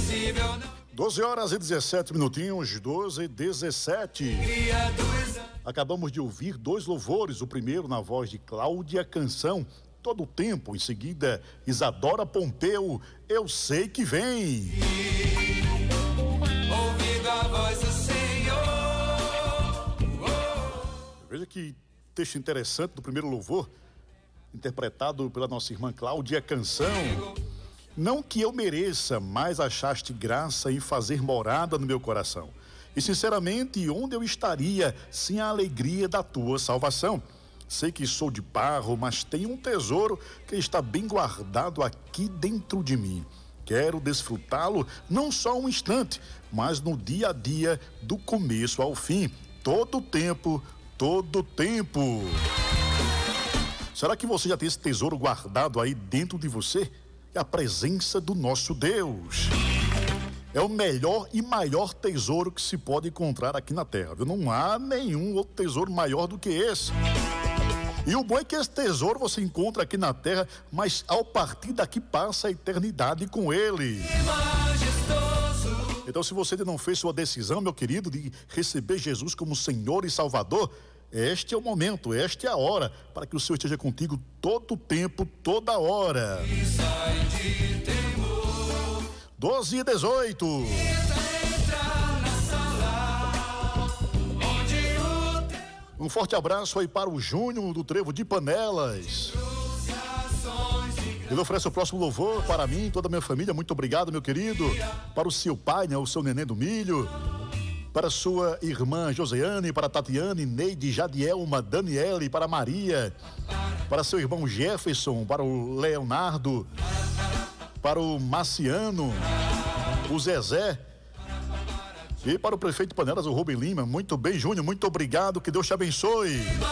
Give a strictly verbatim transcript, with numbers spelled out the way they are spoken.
doze horas e dezessete minutinhos, doze e dezessete. Acabamos de ouvir dois louvores, o primeiro na voz de Cláudia Canção, Todo o Tempo, em seguida Isadora Pompeu, Eu Sei Que Vem. Ouvindo a voz do Senhor. Veja que texto interessante do primeiro louvor, interpretado pela nossa irmã Cláudia Canção. Não que eu mereça, mas achaste graça em fazer morada no meu coração. E sinceramente, onde eu estaria sem a alegria da tua salvação? Sei que sou de barro, mas tenho um tesouro que está bem guardado aqui dentro de mim. Quero desfrutá-lo não só um instante, mas no dia a dia, do começo ao fim, todo o tempo, todo o tempo. Será que você já tem esse tesouro guardado aí dentro de você? É a presença do nosso Deus. É o melhor e maior tesouro que se pode encontrar aqui na terra. Não há nenhum outro tesouro maior do que esse. E o bom é que esse tesouro você encontra aqui na terra, mas ao partir daqui passa a eternidade com ele. Então, se você ainda não fez sua decisão, meu querido, de receber Jesus como Senhor e Salvador, este é o momento, esta é a hora para que o Senhor esteja contigo todo o tempo, toda hora. doze e dezoito. Um forte abraço aí para o Júnior do Trevo de Panelas. Ele oferece o próximo louvor para mim e toda a minha família. Muito obrigado, meu querido. Para o seu pai, né, o seu neném do milho. Para sua irmã Josiane, para Tatiane, Neide, Jadielma, Daniele, para Maria. Para seu irmão Jefferson, para o Leonardo. Para o Marciano, o Zezé. E para o prefeito de Panelas, o Rubem Lima. Muito bem, Júnior, muito obrigado, que Deus te abençoe.